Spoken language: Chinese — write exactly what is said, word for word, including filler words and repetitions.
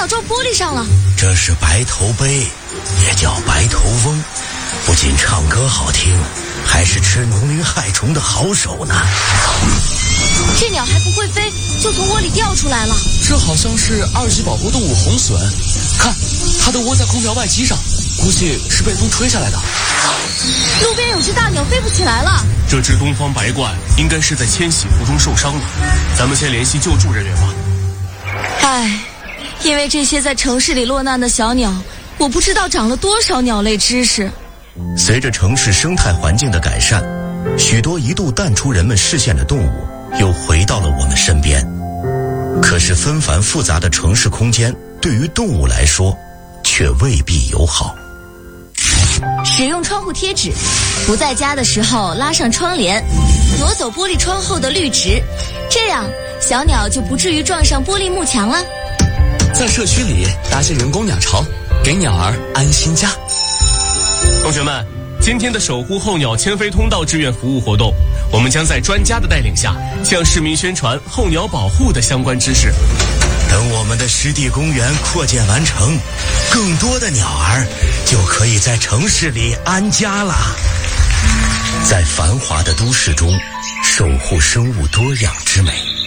鸟撞玻璃上了。 这是白头杯，也叫白头翁，不仅唱歌好听，还是吃农林害虫的好手呢。 这鸟还不会飞，就从窝里掉出来了。 这好像是二级保护动物红隼，看，它都窝在空调外机上，估计是被风吹下来的。 路边有只大鸟飞不起来了。 这只东方白鹳应该是在迁徙途中受伤了，咱们先联系救助人员吧。 唉，因为这些在城市里落难的小鸟，我不知道长了多少鸟类知识。 随着城市生态环境的改善，许多一度淡出人们视线的动物又回到了我们身边。可是纷繁复杂的城市空间对于动物来说却未必友好。 使用窗户贴纸，不在家的时候拉上窗帘，挪走玻璃窗后的绿植，这样小鸟就不至于撞上玻璃幕墙了。 在社区里搭建人工鸟巢，给鸟儿安心家。 同学们，今天的守护候鸟迁飞通道志愿服务活动，我们将在专家的带领下向市民宣传候鸟保护的相关知识。 等我们的湿地公园扩建完成，更多的鸟儿就可以在城市里安家了。在繁华的都市中，守护生物多样之美。